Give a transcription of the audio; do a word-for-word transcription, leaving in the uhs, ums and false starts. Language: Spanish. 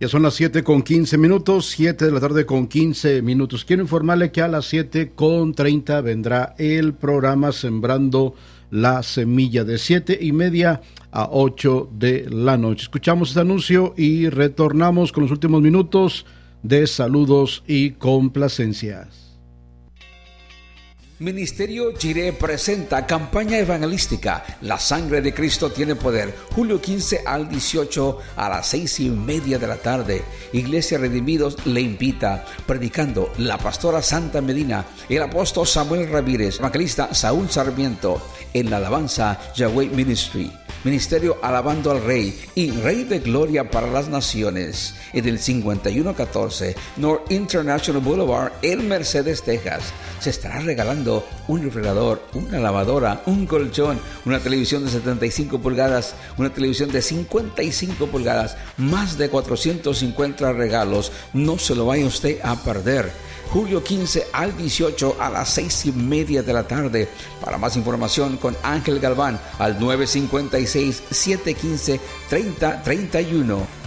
Ya son las siete con quince minutos, siete de la tarde con quince minutos. Quiero informarle que a las siete con treinta vendrá el programa Sembrando la Semilla, de siete y media a ocho de la noche. Escuchamos este anuncio y retornamos con los últimos minutos de saludos y complacencias. Ministerio Jireh presenta campaña evangelística La Sangre de Cristo tiene poder, julio quince al dieciocho a las seis y media de la tarde. Iglesia Redimidos le invita, predicando la pastora Santa Medina, el apóstol Samuel Ramírez, evangelista Saúl Sarmiento, en la alabanza Yahweh Ministry. Ministerio Alabando al Rey y Rey de Gloria para las Naciones, en el cincuenta y uno catorce North International Boulevard en Mercedes, Texas. Se estará regalando un refrigerador, una lavadora, un colchón, una televisión de setenta y cinco pulgadas, una televisión de cincuenta y cinco pulgadas, más de cuatrocientos cincuenta regalos. No se lo vaya usted a perder. Julio quince al dieciocho a las seis y media de la tarde. Para más información con Ángel Galván al nueve cinco seis, siete uno cinco, tres cero tres uno.